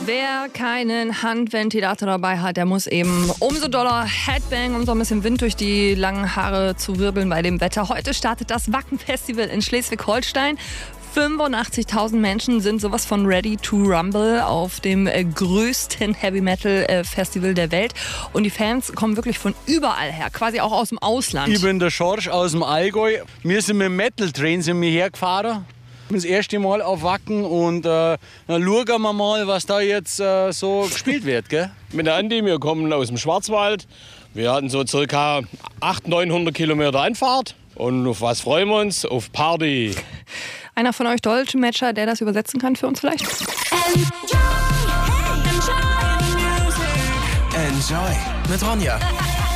Wer keinen Handventilator dabei hat, der muss eben umso doller Headbang, um so ein bisschen Wind durch die langen Haare zu wirbeln bei dem Wetter. Heute startet das Wacken-Festival in Schleswig-Holstein. 85.000 Menschen sind sowas von ready to rumble auf dem größten Heavy-Metal-Festival der Welt. Und die Fans kommen wirklich von überall her, quasi auch aus dem Ausland. Ich bin der Schorsch aus dem Allgäu. Wir sind mit dem Metal-Train hergefahren. Das erste Mal auf Wacken und dann schauen wir mal, was da jetzt so gespielt wird. Gell? Mit der Andi, wir kommen aus dem Schwarzwald. Wir hatten so circa 800-900 Kilometer Anfahrt. Und auf was freuen wir uns? Auf Party. Einer von euch Dolmetscher, der das übersetzen kann für uns vielleicht? Enjoy mit Ronja.